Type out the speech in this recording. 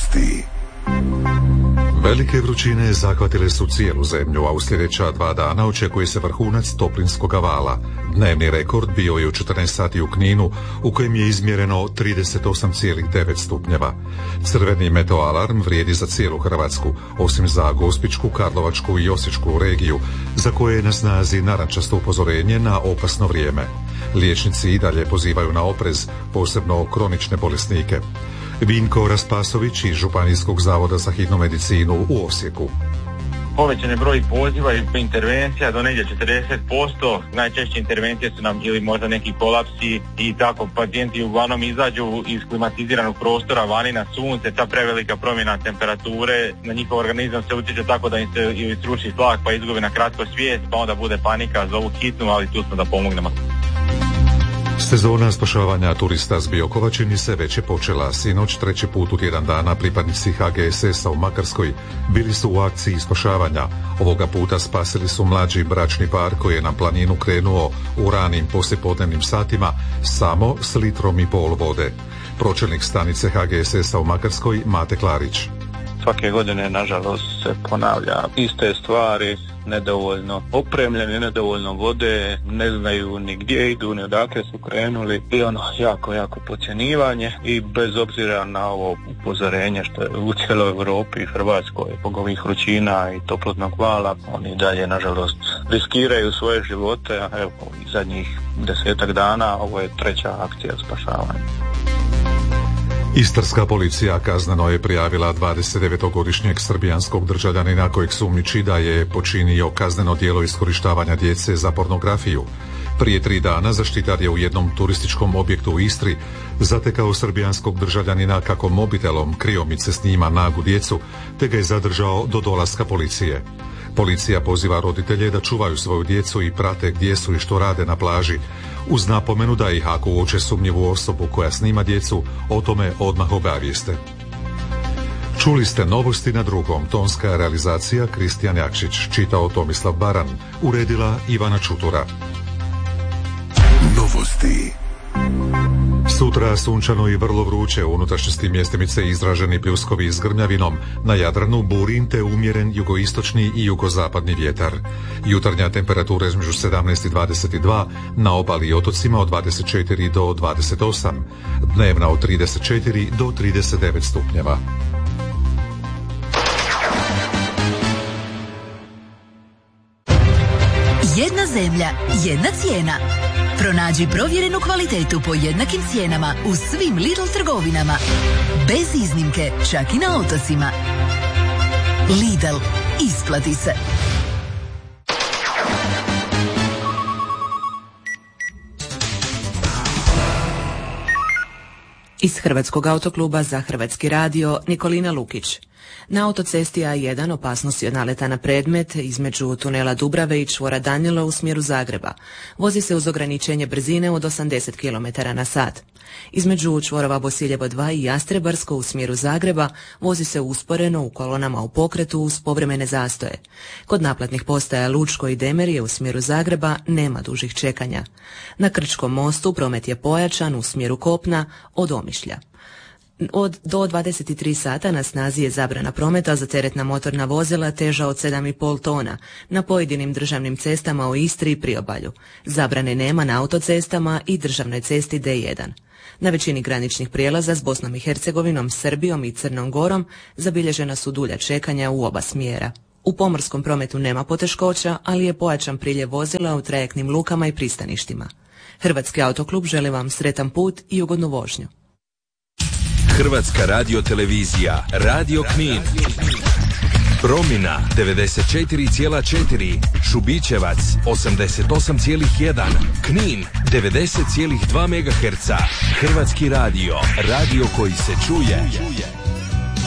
Novosti. Velike vrućine zahvatile su cijelu zemlju, a u sljedeća 2 dana očekuje se vrhunac toplinskog vala. Dnevni rekord bio je u 14 sati u Kninu, u kojem je izmjereno 38,9 stupnjeva. Crveni meteoalarm vrijedi za cijelu Hrvatsku, osim za Gospićku, Karlovačku i Osječku regiju, za koje je na snazi narančasto upozorenje na opasno vrijeme. Liječnici i dalje pozivaju na oprez, posebno kronične bolesnike. Vinko Raspasović iz Županijskog zavoda za hitnu medicinu u Osijeku. Povećan je broj poziva i intervencija do negdje 40%. Najčešće intervencije su nam ili možda neki kolapsi i tako pacijenti uglavnom izađu iz klimatiziranog prostora vani na sunce. Ta prevelika promjena temperature na njihov organizam se utječe tako da im se ili sruši tlak pa izgubi na kratko svijest, pa onda bude panika, zovu hitnu, ali tu smo da pomognemo. Sezona spašavanja turista s Biokova čini se već je počela. Sinoć 3. put u tjedan dana pripadnici HGSS-a u Makarskoj bili su u akciji spašavanja. Ovoga puta spasili su mlađi bračni par koji je na planinu krenuo u ranim poslijepodnevnim satima samo s 1,5 litrom vode. Pročelnik stanice HGSS-a u Makarskoj Mate Klarić. Svake godine, nažalost, se ponavlja iste stvari, nedovoljno opremljeni, nedovoljno vode, ne znaju ni gdje idu, ni odakle su krenuli i jako podcjenjivanje i bez obzira na ovo upozorenje što je u cijeloj Europi i Hrvatskoj zbog ovih vrućina i toplotnog vala, oni dalje, nažalost, riskiraju svoje živote, a evo, zadnjih 10 dana ovo je 3. akcija spašavanja. Istarska policija kazneno je prijavila 29-godišnjeg srbijanskog državljanina kojeg sumnjiči da je počinio kazneno djelo iskorištavanja djece za pornografiju. Prije 3 dana zaštitar je u jednom turističkom objektu u Istri zatekao srbijanskog državljanina kako mobitelom kriomice snima nagu djecu, te ga je zadržao do dolaska policije. Policija poziva roditelje da čuvaju svoju djecu i prate gdje su i što rade na plaži, uz napomenu da ih ako uoče sumnjivu osobu koja snima djecu, o tome odmah obavijeste. Čuli ste novosti na 2. Tonska realizacija Kristijan Jakšić, čitao Tomislav Baran, uredila Ivana Čutura. Novosti. Sutra sunčano i vrlo vruće, u unutrašnjosti mjestimice izraženi pljuskovi s grmljavinom, na Jadranu burin te umjeren jugoistočni i jugozapadni vjetar. Jutarnja temperatura između 17 i 22, na obali i otocima od 24 do 28, dnevna od 34 do 39 stupnjeva. Jedna zemlja, jedna cijena. Pronađi provjerenu kvalitetu po jednakim cijenama u svim Lidl trgovinama. Bez iznimke, čak i na otocima. Lidl, isplati se. Iz Hrvatskog autokluba za Hrvatski radio Nikolina Lukić. Na autocesti A1 opasnost je od naleta na predmet između tunela Dubrave i čvora Danilo u smjeru Zagreba. Vozi se uz ograničenje brzine od 80 km/h. Između čvorova Bosiljevo 2 i Jastrebarsko u smjeru Zagreba vozi se usporeno u kolonama u pokretu uz povremene zastoje. Kod naplatnih postaja Lučko i Demerije u smjeru Zagreba nema dužih čekanja. Na Krčkom mostu promet je pojačan u smjeru kopna od Omišlja. Do 23 sata na snazi je zabrana prometa za teretna motorna vozila teža od 7,5 tona na pojedinim državnim cestama u Istri i Priobalju. Zabrane nema na autocestama i državnoj cesti D1. Na većini graničnih prijelaza s Bosnom i Hercegovinom, Srbijom i Crnom Gorom zabilježena su dulja čekanja u oba smjera. U pomorskom prometu nema poteškoća, ali je pojačan priljev vozila u trajektnim lukama i pristaništima. Hrvatski autoklub želi vam sretan put i ugodnu vožnju. Hrvatska radiotelevizija, Radio Knin. Promina 94,4, Šubićevac 88,1, Knin 90,2 MHz. Hrvatski radio, radio koji se čuje.